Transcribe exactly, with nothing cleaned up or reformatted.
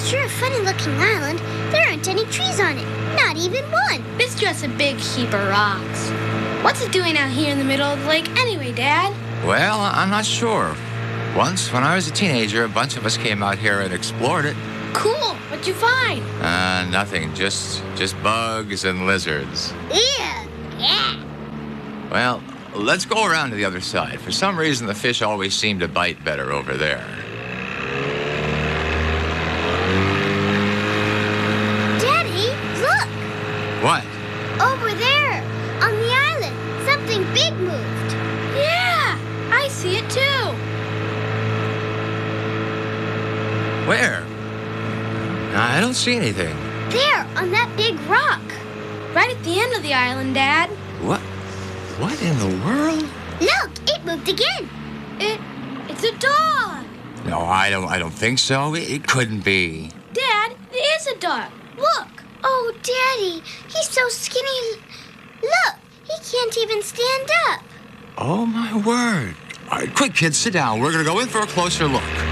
sure a funny-looking island. There aren't any trees on it. Not even one. It's just a big heap of rocks. What's it doing out here in the middle of the lake anyway, Dad? Well, I'm not sure. Once, when I was a teenager, a bunch of us came out here and explored it. Cool. What'd you find? Uh, nothing. Just, just bugs and lizards. Ew. Yeah. Well, let's go around to the other side. For some reason, the fish always seem to bite better over there. Daddy, look. What? Over there, on the island, something big moved. Yeah, I see it too. Where? I don't see anything. There, on that big rock. Right at the end of the island, Dad. What? What in the world? Look, it moved again. It, it's a dog. No, I don't. I don't think so. It, it couldn't be. Dad, it is a dog. Look. Oh, Daddy, he's so skinny. Look, he can't even stand up. Oh my word! All right, quick, kids, sit down. We're gonna go in for a closer look.